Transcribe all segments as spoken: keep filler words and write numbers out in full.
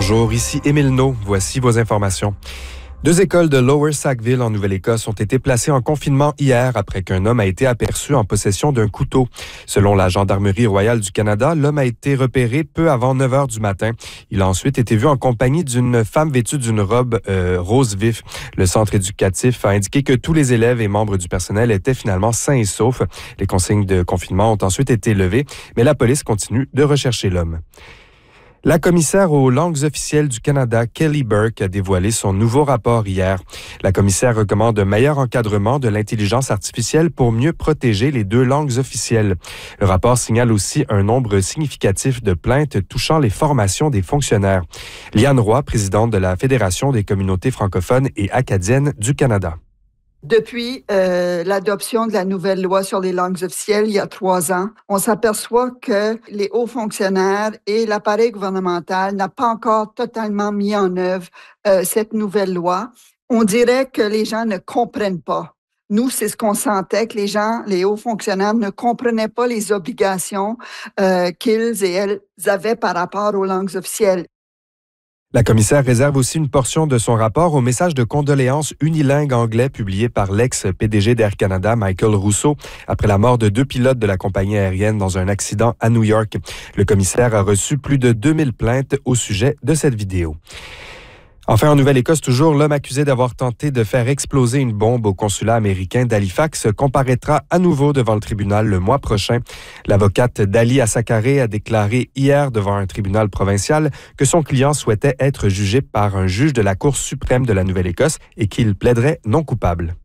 Bonjour, ici Émile Naud. Voici vos informations. Deux écoles de Lower Sackville, en Nouvelle-Écosse, ont été placées en confinement hier après qu'un homme a été aperçu en possession d'un couteau. Selon la Gendarmerie royale du Canada, l'homme a été repéré peu avant neuf heures du matin. Il a ensuite été vu en compagnie d'une femme vêtue d'une robe euh, rose vif. Le centre éducatif a indiqué que tous les élèves et membres du personnel étaient finalement sains et saufs. Les consignes de confinement ont ensuite été levées, mais la police continue de rechercher l'homme. La commissaire aux langues officielles du Canada, Kelly Burke, a dévoilé son nouveau rapport hier. La commissaire recommande un meilleur encadrement de l'intelligence artificielle pour mieux protéger les deux langues officielles. Le rapport signale aussi un nombre significatif de plaintes touchant les formations des fonctionnaires. Liane Roy, présidente de la Fédération des communautés francophones et acadiennes du Canada. Depuis euh, l'adoption de la nouvelle loi sur les langues officielles il y a trois ans, on s'aperçoit que les hauts fonctionnaires et l'appareil gouvernemental n'ont pas encore totalement mis en œuvre euh, cette nouvelle loi. On dirait que les gens ne comprennent pas. Nous, c'est ce qu'on sentait, que les gens, les hauts fonctionnaires ne comprenaient pas les obligations euh, qu'ils et elles avaient par rapport aux langues officielles. La commissaire réserve aussi une portion de son rapport au message de condoléances unilingue anglais publié par l'ex-P D G d'Air Canada, Michael Rousseau, après la mort de deux pilotes de la compagnie aérienne dans un accident à New York. Le commissaire a reçu plus de deux mille plaintes au sujet de cette vidéo. Enfin, en Nouvelle-Écosse, toujours, l'homme accusé d'avoir tenté de faire exploser une bombe au consulat américain d'Halifax comparaîtra à nouveau devant le tribunal le mois prochain. L'avocate Dali Assakaré a déclaré hier devant un tribunal provincial que son client souhaitait être jugé par un juge de la Cour suprême de la Nouvelle-Écosse et qu'il plaiderait non coupable.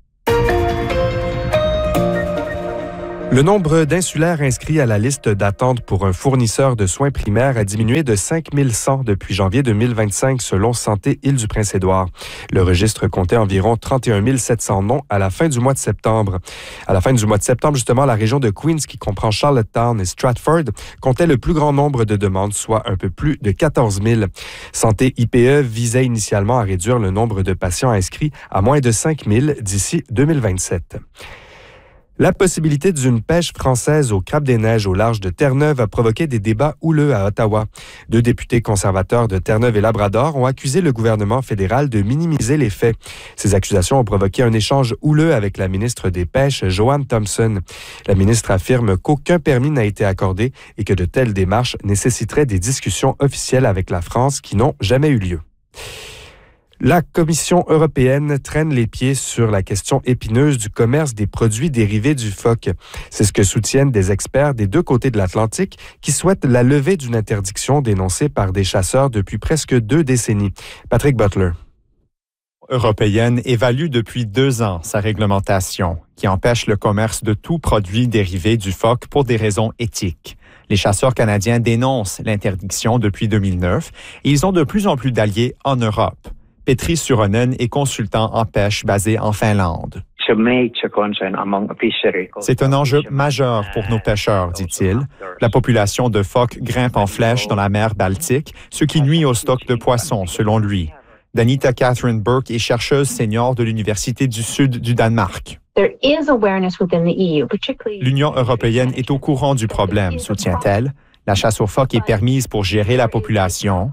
Le nombre d'insulaires inscrits à la liste d'attente pour un fournisseur de soins primaires a diminué de cinq mille cent depuis janvier deux mille vingt-cinq, selon Santé Île-du-Prince-Édouard. Le registre comptait environ trente et un mille sept cents noms à la fin du mois de septembre. À la fin du mois de septembre, justement, la région de Queens, qui comprend Charlottetown et Stratford, comptait le plus grand nombre de demandes, soit un peu plus de quatorze mille. Santé I P E visait initialement à réduire le nombre de patients inscrits à moins de cinq mille d'ici deux mille vingt-sept. La possibilité d'une pêche française au crabe des neiges au large de Terre-Neuve a provoqué des débats houleux à Ottawa. Deux députés conservateurs de Terre-Neuve et Labrador ont accusé le gouvernement fédéral de minimiser les faits. Ces accusations ont provoqué un échange houleux avec la ministre des Pêches, Joanne Thompson. La ministre affirme qu'aucun permis n'a été accordé et que de telles démarches nécessiteraient des discussions officielles avec la France qui n'ont jamais eu lieu. La Commission européenne traîne les pieds sur la question épineuse du commerce des produits dérivés du phoque. C'est ce que soutiennent des experts des deux côtés de l'Atlantique qui souhaitent la levée d'une interdiction dénoncée par des chasseurs depuis presque deux décennies. Patrick Butler. Européenne évalue depuis deux ans sa réglementation qui empêche le commerce de tout produit dérivé du phoque pour des raisons éthiques. Les chasseurs canadiens dénoncent l'interdiction depuis deux mille neuf et ils ont de plus en plus d'alliés en Europe. Petri Suronen est consultant en pêche basé en Finlande. C'est un enjeu majeur pour nos pêcheurs, dit-il. La population de phoques grimpe en flèche dans la mer Baltique, ce qui nuit au stock de poissons, selon lui. Danita Catherine Burke est chercheuse senior de l'Université du Sud du Danemark. L'Union européenne est au courant du problème, soutient-elle. La chasse aux phoques est permise pour gérer la population.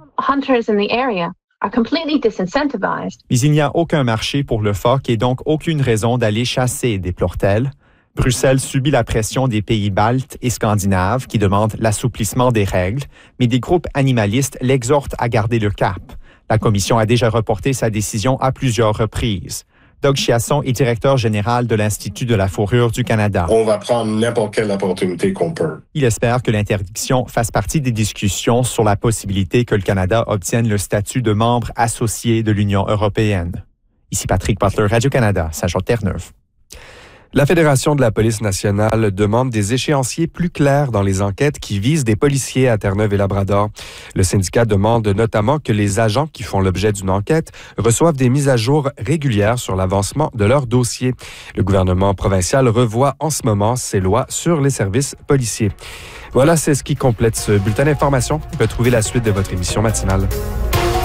Mais il n'y a aucun marché pour le phoque et donc aucune raison d'aller chasser, déplore-t-elle. Bruxelles subit la pression des pays baltes et scandinaves qui demandent l'assouplissement des règles, mais des groupes animalistes l'exhortent à garder le cap. La Commission a déjà reporté sa décision à plusieurs reprises. Doug Chiasson est directeur général de l'Institut de la fourrure du Canada. On va prendre n'importe quelle opportunité qu'on peut. Il espère que l'interdiction fasse partie des discussions sur la possibilité que le Canada obtienne le statut de membre associé de l'Union européenne. Ici Patrick Butler, Radio-Canada, Saint-Jean-Terre-Neuve. La Fédération de la police nationale demande des échéanciers plus clairs dans les enquêtes qui visent des policiers à Terre-Neuve et Labrador. Le syndicat demande notamment que les agents qui font l'objet d'une enquête reçoivent des mises à jour régulières sur l'avancement de leur dossier. Le gouvernement provincial revoit en ce moment ses lois sur les services policiers. Voilà, c'est ce qui complète ce bulletin d'information. Retrouvez la suite de votre émission matinale.